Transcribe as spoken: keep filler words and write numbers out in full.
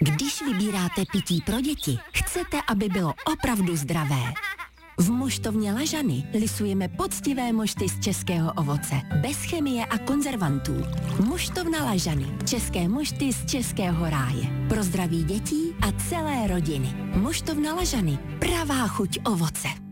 Když vybíráte pití pro děti, chcete, aby bylo opravdu zdravé. V moštovně Lažany lisujeme poctivé mošty z českého ovoce, bez chemie a konzervantů. Moštovna Lažany, české mošty z českého ráje. Pro zdraví dětí a celé rodiny. Moštovna Lažany, pravá chuť ovoce.